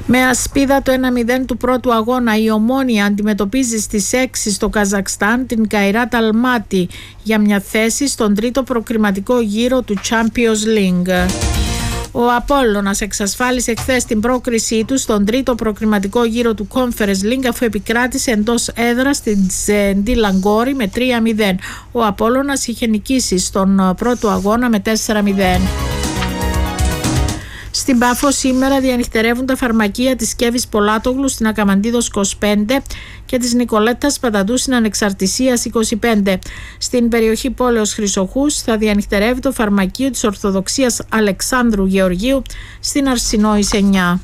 Με ασπίδα το 1-0 του πρώτου αγώνα, η Ομόνοια αντιμετωπίζει στις 6 στο Καζακστάν την Καϊράτ Αλμάτι για μια θέση στον τρίτο προκριματικό γύρο του Champions League. Ο Απόλλωνας εξασφάλισε χθες την πρόκρισή του στον τρίτο προκριματικό γύρο του Conference League αφού επικράτησε εντός έδρας στην Τζεντιλαγκόρη με 3-0. Ο Απόλλωνας είχε νικήσει στον πρώτο αγώνα με 4-0. Στην Πάφο σήμερα διανυχτερεύουν τα φαρμακεία της Κέβης Πολάτογλου στην Ακαμαντίδος 25 και της Νικολέτας Παταντού στην Ανεξαρτησίας 25. Στην περιοχή Πόλεως Χρυσοχούς θα διανυχτερεύει το φαρμακείο της Ορθοδοξίας Αλεξάνδρου Γεωργίου στην Αρσινόης 9.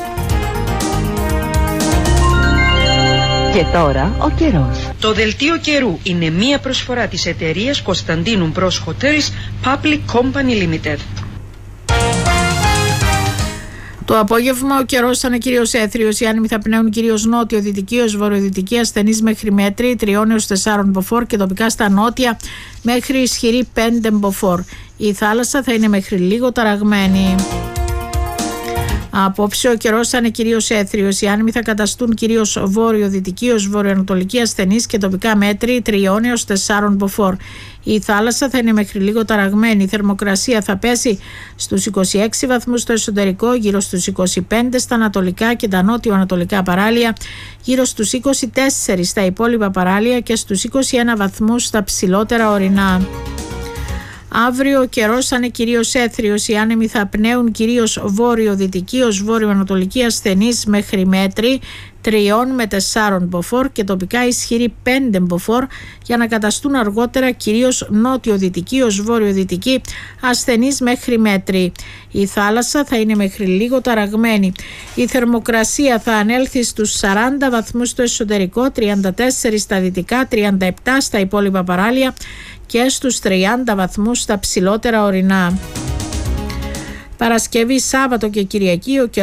Και τώρα ο καιρός. Το δελτίο καιρού είναι μία προσφορά της εταιρείας Κωνσταντίνου Bros Hotels Public Company Limited. Το απόγευμα ο καιρός θα είναι κυρίως έθριος. Οι άνεμοι θα πνέουν κυρίως νότιο-δυτική ως βορειοδυτική, ασθενής μέχρι μέτρη 3 έως 4 μποφόρ και τοπικά στα νότια μέχρι ισχυρή 5 μποφόρ. Η θάλασσα θα είναι μέχρι λίγο ταραγμένη. Απόψε ο καιρός θα είναι κυρίως έθριος. Οι άνεμοι θα καταστούν κυρίως βόρειο-δυτική ως βορειοανατολική, ασθενής και τοπικά μέτρη 3 έως 4 μποφόρ. Η θάλασσα θα είναι μέχρι λίγο ταραγμένη. Η θερμοκρασία θα πέσει στους 26 βαθμούς στο εσωτερικό, γύρω στους 25 στα ανατολικά και τα νότιο-ανατολικά παράλια, γύρω στους 24 στα υπόλοιπα παράλια και στους 21 βαθμούς στα ψηλότερα ορεινά. Αύριο ο καιρός θα είναι κυρίως έθριος. Οι άνεμοι θα πνέουν κυρίως βόρειο-δυτική ως βόρειο-ανατολική, ασθενής μέχρι μέτρη 3 με 4 μποφόρ και τοπικά ισχυρή 5 μποφόρ για να καταστούν αργότερα κυρίως νότιο-δυτική ως βορειοδυτική, ασθενής μέχρι μέτρη. Η θάλασσα θα είναι μέχρι λίγο ταραγμένη. Η θερμοκρασία θα ανέλθει στους 40 βαθμούς στο εσωτερικό, 34 στα δυτικά, 37 στα υπόλοιπα παράλια και στους 30 βαθμούς στα ψηλότερα ορεινά. Παρασκευή, Σάββατο και Κυριακή ο